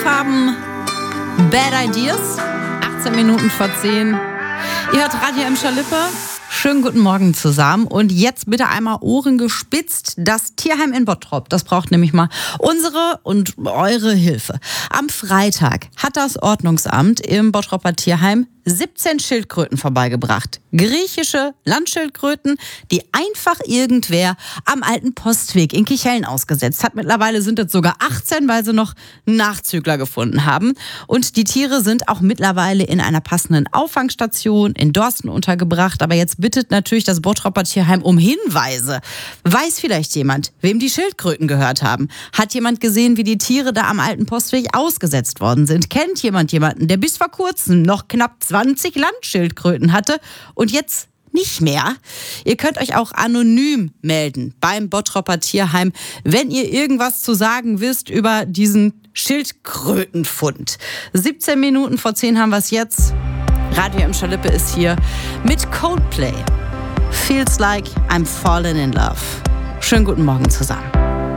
Farben, Bad Ideas, 18 Minuten vor 10. Ihr hört Radio Emscher Lippe. Schönen guten Morgen zusammen und jetzt bitte einmal Ohren gespitzt. Das Tierheim in Bottrop, das braucht nämlich mal unsere und eure Hilfe. Am Freitag hat das Ordnungsamt im Bottroper Tierheim 17 Schildkröten vorbeigebracht. Griechische Landschildkröten, die einfach irgendwer am alten Postweg in Kichellen ausgesetzt hat. Mittlerweile sind es sogar 18, weil sie noch Nachzügler gefunden haben. Und die Tiere sind auch mittlerweile in einer passenden Auffangstation in Dorsten untergebracht. Aber jetzt bittet natürlich das Bottroper Tierheim um Hinweise. Weiß vielleicht jemand, wem die Schildkröten gehört haben? Hat jemand gesehen, wie die Tiere da am alten Postweg ausgesetzt worden sind? Kennt jemand jemanden, der bis vor kurzem noch knapp 20 Landschildkröten hatte und jetzt nicht mehr? Ihr könnt euch auch anonym melden beim Bottroper Tierheim, wenn ihr irgendwas zu sagen wisst über diesen Schildkrötenfund. 17 Minuten vor 10 haben wir es jetzt. Radio Emscher Lippe ist hier mit Coldplay. Feels like I'm falling in love. Schönen guten Morgen zusammen.